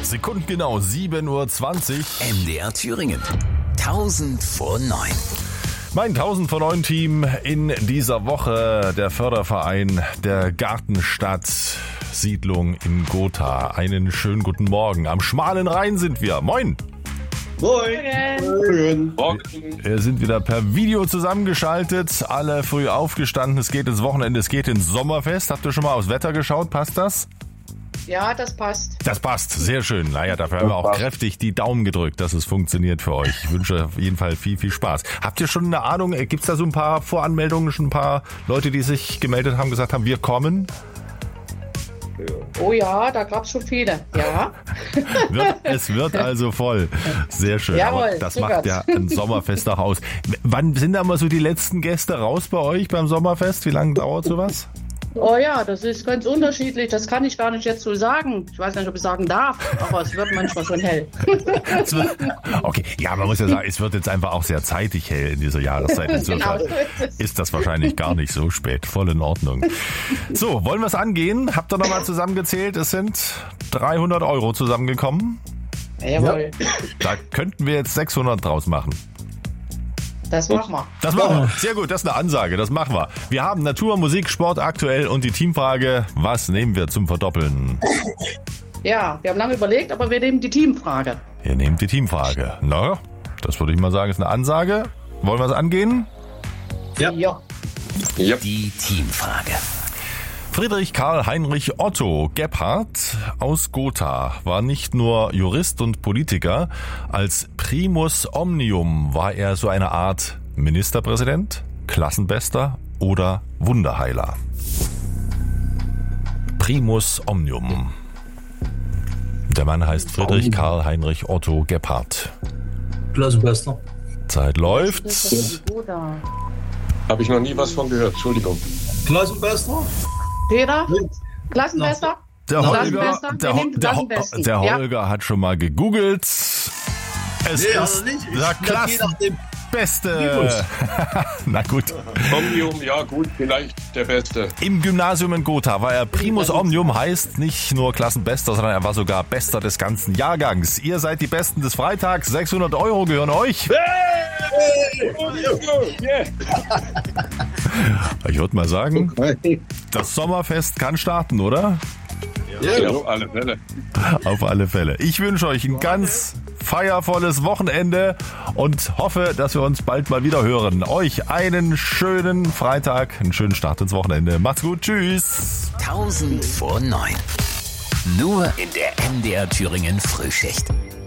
Sekundengenau 7:20 Uhr. MDR Thüringen. 1000 vor 9. Mein 1000 vor 9 Team in dieser Woche, der Förderverein der Gartenstadt Siedlung in Gotha. Einen schönen guten Morgen. Am schmalen Rhein sind wir. Moin! Moin! Wir sind wieder per Video zusammengeschaltet. Alle früh aufgestanden. Es geht ins Wochenende, es geht ins Sommerfest. Habt ihr schon mal aufs Wetter geschaut? Passt das? Ja, das passt. Das passt, sehr schön. Naja, dafür haben wir auch kräftig die Daumen gedrückt, dass es funktioniert für euch. Ich wünsche auf jeden Fall viel, viel Spaß. Habt ihr schon eine Ahnung, gibt es da so ein paar Voranmeldungen, schon ein paar Leute, die sich gemeldet haben, gesagt haben, wir kommen? Oh ja, da gab es schon viele, ja. Es wird also voll. Sehr schön. Jawohl, aber das so macht wird's. ja ein Sommerfest auch aus. Wann sind da mal so die letzten Gäste raus bei euch beim Sommerfest? Wie lange dauert sowas? Oh ja, das ist ganz unterschiedlich. Das kann ich gar nicht jetzt so sagen. Ich weiß nicht, ob ich sagen darf, aber es wird manchmal schon hell. Okay, ja, man muss ja sagen, es wird jetzt einfach auch sehr zeitig hell in dieser Jahreszeit. Insofern Genau, so ist es. ist das wahrscheinlich gar nicht so spät. Voll in Ordnung. So, wollen wir es angehen? Habt ihr nochmal zusammengezählt? Es sind 300 € zusammengekommen. Jawohl, Da könnten wir jetzt 600 draus machen. das machen wir. Das machen wir. Sehr gut, das ist eine Ansage. Das machen wir. Wir haben Natur, Musik, Sport aktuell und die Teamfrage. Was nehmen wir zum Verdoppeln? Ja, wir haben lange überlegt, aber wir nehmen die Teamfrage. Ihr nehmt die Teamfrage. Na, das würde ich mal sagen, ist eine Ansage. Wollen wir es angehen? Ja. Ja. Die Teamfrage. Friedrich Karl Heinrich Otto Gebhardt aus Gotha war nicht nur Jurist und Politiker, als Primus Omnium war er so eine Art Ministerpräsident, Klassenbester oder Wunderheiler. Primus Omnium. Der Mann heißt Friedrich Karl Heinrich Otto Gebhardt. Klassenbester. Zeit läuft. Habe ich noch nie was von gehört, Entschuldigung. Klassenbester? Peter, Klassenbester? Der Klassenbester? Wir nehmen den Klassenbesten. Der Ja. Holger hat schon mal gegoogelt. Es ist der Klassenbeste. Na gut. Omnium, ja gut, vielleicht der Beste. Im Gymnasium in Gotha war er Primus Omnium, heißt nicht nur Klassenbester, sondern er war sogar Bester des ganzen Jahrgangs. Ihr seid die Besten des Freitags. 600 € gehören euch. Ich würde mal sagen, das Sommerfest kann starten, oder? Ja, auf alle Fälle. Auf alle Fälle. Ich wünsche euch ein ganz feiervolles Wochenende und hoffe, dass wir uns bald mal wieder hören. Euch einen schönen Freitag, einen schönen Start ins Wochenende. Macht's gut, tschüss. 1000 vor 9. Nur in der MDR Thüringen Frühschicht.